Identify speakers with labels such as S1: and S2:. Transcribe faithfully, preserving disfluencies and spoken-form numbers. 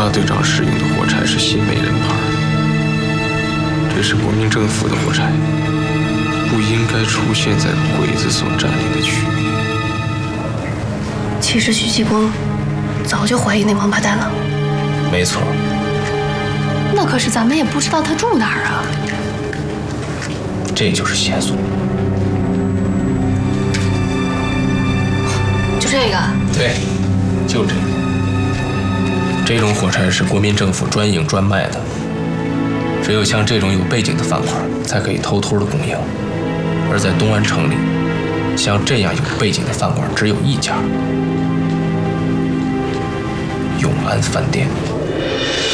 S1: 大队长使用的火柴是新美人牌，这是国民政府的火柴，不应该出现在鬼子所占领的区域。
S2: 其实徐继光早就怀疑那王八蛋了。
S3: 没错。
S2: 那可是咱们也不知道他住哪儿啊。
S3: 这就是线索。
S2: 就这个？
S3: 对，就这个。这种火柴是国民政府专营专卖的，只有像这种有背景的饭馆才可以偷偷的供应。而在东安城里，像这样有背景的饭馆只有一家——永安饭店。